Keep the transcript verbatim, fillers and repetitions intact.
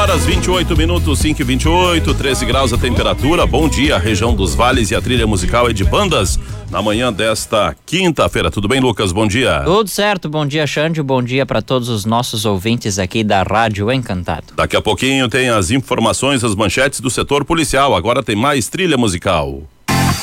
horas, vinte e oito minutos, cinco e vinte e oito, treze graus a temperatura. Bom dia, região dos vales, e a trilha musical é de bandas na manhã desta quinta-feira. Tudo bem, Lucas? Bom dia. Tudo certo, bom dia, Xande. Bom dia para todos os nossos ouvintes aqui da Rádio Encantado. Daqui a pouquinho tem as informações, as manchetes do setor policial. Agora tem mais trilha musical.